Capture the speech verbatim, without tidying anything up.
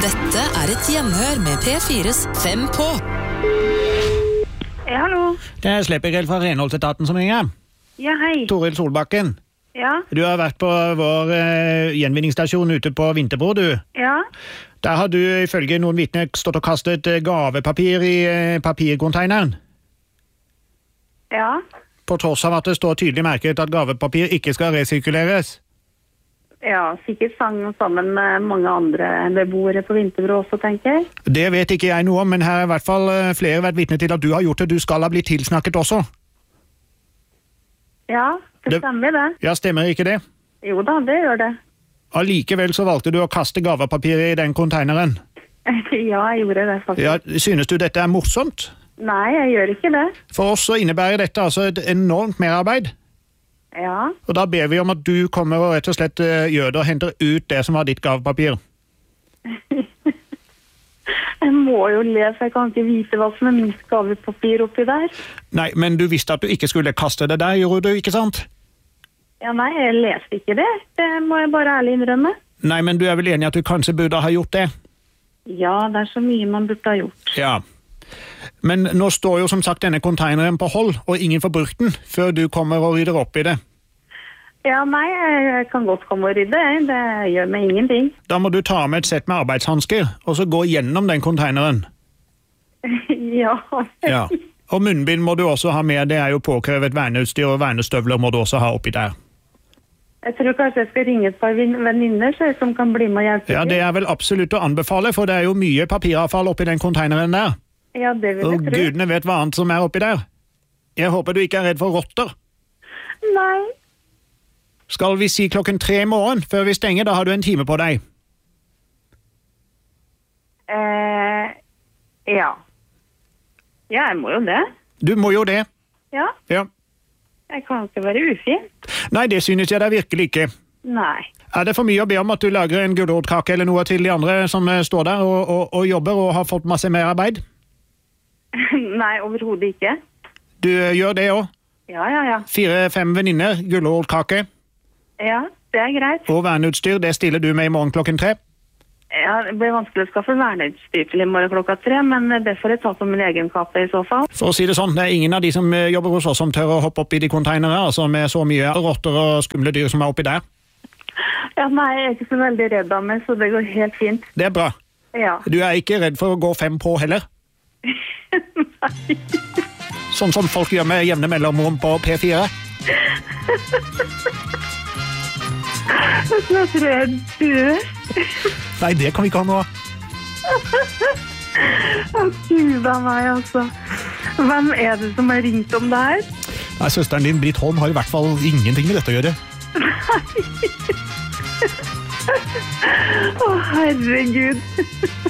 Dette er et gjenhør med P fires Fem på. Ja, hallo. Det er Sleppegeld fra renholdsetaten som ringer. Ja, hei. Toril Solbakken. Ja. Du har vært på vår eh, gjenvinningsstasjon ute på Vinterbro, du. Ja. Der har du ifølge noen vitner stått og kastet eh, gavepapir i eh, papirkonteineren. Ja. På tross av at det står tydelig merket at gavepapir ikke skal resirkuleres. Ja, sikkert sang sammen med mange andre beboere på Vinterbro også, tenker jeg. Det vet ikke jeg noe om, men her har i hvert fall eh, flere vært vitne til at du har gjort det. Du skal ha blitt tilsnakket også. Ja, det, Det- stemmer det. Ja, stemmer ikke det? Jo da, det gjør det. Allikevel så valgte du å kaste gavepapiret i den konteineren. Ja, jeg gjorde det faktisk. Ja, synes du dette er morsomt? Nei, jeg gjør ikke det. For oss så innebærer dette altså et enormt merarbeid. Ja. Og da ber vi om at du kommer og rett og slett eh, gjør det og henter ut det som var ditt gavepapir. Jeg må jo le, for jeg kan ikke vite hva som er mitt gavepapir oppi der. Nei, men du visste at du ikke skulle kaste det der, gjorde du, ikke sant? Ja, nei, jeg leste ikke det. Det må jeg bare ærlig innrømme. Nei, men du er vel enig i at du kanskje burde ha gjort det? Ja, det er så mye man burde ha gjort. Ja. Men nå står jo som sagt denne konteineren på hold, og ingen får brukt den før du kommer og rydder opp i det. Ja, nei, jeg kan godt komme og rydde. jeg. Det gjør meg ingenting. Da må du ta med et sett med arbeidshansker, og så gå gjennom den konteineren. Ja. Ja. Og munnbind må du også ha med, det er jo påkrevet verneutstyr, og vernestøvler må du også ha oppi der. Jeg tror kanskje jeg skal ringe et par vin- venninner så som kan bli med og hjelpe Ja, til. det er vel absolutt å anbefale, for det er jo mye papiravfall oppi den konteineren der. Ja, det vil jeg Og tro. gudene vet hva annet som er oppi der. Jeg håper du ikke er redd for rotter. Nei. Skal vi si klokken tre i morgen før vi stenger, da har du en time på deg. Eh, ja. Ja, jeg må jo det. Du må jo det. Ja, Ja. jeg kan ikke være ufin. Nei, det synes jeg da virkelig ikke. Nei. Er det for mye å be om at du lager en gulrotkake eller noe til de andre som eh, står der og, og, og jobber og har fått masse mer arbeid? Nei, overhodet ikke. Du eh, gjør det også. Ja, ja, ja. Fire-fem venninner, gulrotkake Ja, det er greit. og verneutstyr, det stiller du med i morgen klokken tre. Ja, det blir vanskelig å skaffe verneutstyr til i morgen klokka tre, men det får jeg ta på min egen kappe i så fall. For å si det sånn, det er ingen av de som eh, jobber hos oss som tør å hoppe opp i de konteinere, altså med så mye rotter og skumle dyr som er oppi der. Ja, nei, jeg er ikke så veldig redd av meg, så det går helt fint. Det er bra. Ja. Du er ikke redd for å gå fem på heller? Nei. Sånn som folk gjør med jevne mellomrom på P fire? Jeg tror jeg dør. Nei, det kan vi ikke ha nå. Å, Gud av meg, altså. Hvem er det som har ringt om det her? Nei, søsteren din, Britt Holm, har i hvert fall ingenting med dette å gjøre. Å, herregud.